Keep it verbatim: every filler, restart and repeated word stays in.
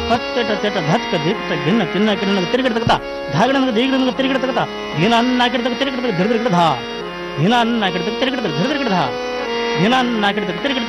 ಪತ್ತೆಟ ತೆಟ ಧತ್ಕ ದಿಕ್ತ ಗಿನ್ನ ತಿನ್ನ ಕಿನ್ನ ತಿರುಗಿಡ್ತಕತ ಧಾಗಡನ ದೀಗಡನ ತಿರುಗಿಡ್ತಕತ ದಿನ ಅನ್ನ ಹಾಕಿಡ್ತಕ ತಿರುಗಿಡ್ತಕ ಧರ್ದಿರ್ಗಿಡ್ದ ದಿನ ಅನ್ನ ಹಾಕಿಡ್ತಕ ತಿರುಗಿಡ್ತಕ ಧರ್ದಿರ್ಗಿಡ್ದ ದಿನ ಅನ್ನ ಹಾಕಿಡ್ತಕ ತಿರುಗಿಡ್ತಕ